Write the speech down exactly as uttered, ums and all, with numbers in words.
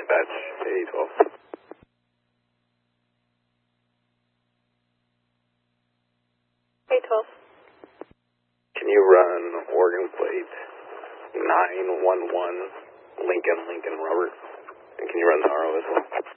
dispatch A twelve. A twelve. Can you run Oregon plate nine one one Lincoln, Lincoln Robert? And can you run the R O as well?